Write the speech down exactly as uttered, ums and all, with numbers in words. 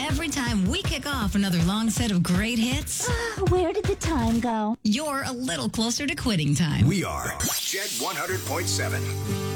every time we kick off another long set of great hits, where did the time go? You're a little closer to quitting time. We are Jet one hundred point seven.